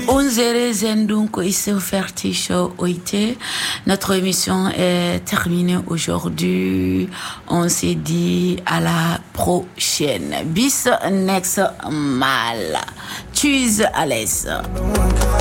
Unsere Sendung ist fertig heute. Notre émission est terminée aujourd'hui. On se dit à la prochaine. Bis next Mal. Tschüss, alles.